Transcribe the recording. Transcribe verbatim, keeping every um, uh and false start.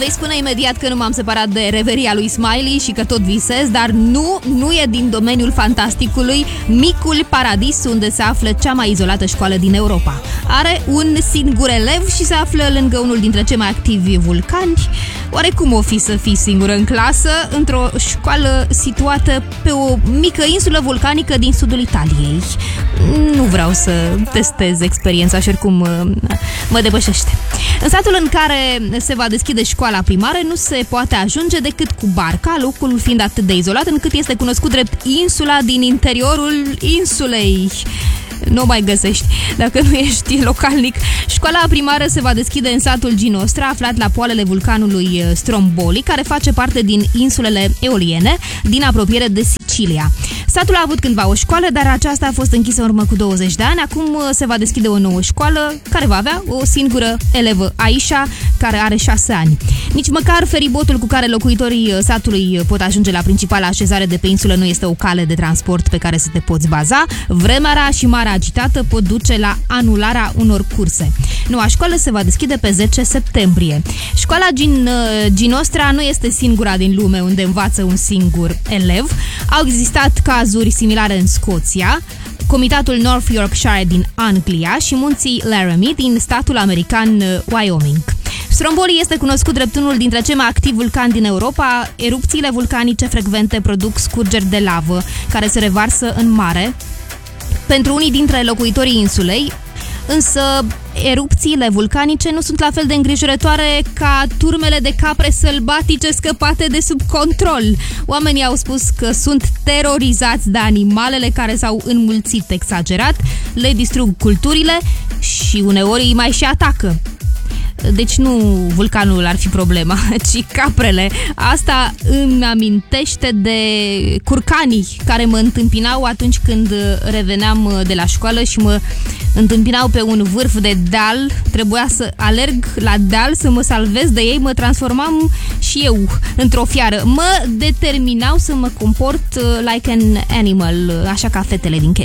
vei spune imediat că nu m-am separat de reveria lui Smiley și că tot visez, dar nu, nu e din domeniul fantasticului. Micul Paradis, unde se află cea mai izolată școală din Europa. Are un singur elev și se află lângă unul dintre cei mai activi vulcani. Oare cum o fi să fii singură în clasă într-o școală situată pe o mică insulă vulcanică din sudul Italiei? Nu vreau să testez experiența și oricum mă depășește. În satul în care se va deschide școala primară nu se poate ajunge decât cu barca, locul fiind atât de izolat încât este cunoscut drept insula din interiorul insulei. Nu o mai găsești dacă nu ești localnic. Școala primară se va deschide în satul Ginostra, aflat la poalele vulcanului Stromboli, care face parte din insulele Eoliene, din apropiere de Sicilia. Satul a avut cândva o școală, dar aceasta a fost închisă în urmă cu douăzeci de ani. Acum se va deschide o nouă școală, care va avea o singură elevă, Aisha, care are șase ani. Nici măcar feribotul cu care locuitorii satului pot ajunge la principala așezare de pe insulă nu este o cale de transport pe care să te poți baza. Vremea rea și marea agitată pot duce la anularea unor curse. Noua școală se va deschide pe zece septembrie. Școala Gin, Ginostra nu este singura din lume unde învață un singur elev. Au existat cazuri similare în Scoția, Comitatul North Yorkshire din Anglia și munții Laramie din statul american Wyoming. Stromboli este cunoscut drept unul dintre cei mai activi vulcani din Europa. Erupțiile vulcanice frecvente produc scurgeri de lavă care se revarsă în mare. Pentru unii dintre locuitorii insulei, însă, erupțiile vulcanice nu sunt la fel de îngrijorătoare ca turmele de capre sălbatice scăpate de sub control. Oamenii au spus că sunt terorizați de animalele care s-au înmulțit exagerat, le distrug culturile și uneori îi mai și atacă. Deci nu vulcanul ar fi problema, ci caprele. Asta îmi amintește de curcanii care mă întâmpinau atunci când reveneam de la școală și mă întâmpinau pe un vârf de deal. Trebuia să alerg la deal să mă salvez de ei. Mă transformam și eu într-o fiară. Mă determinau să mă comport like an animal, așa ca fetele din Ken.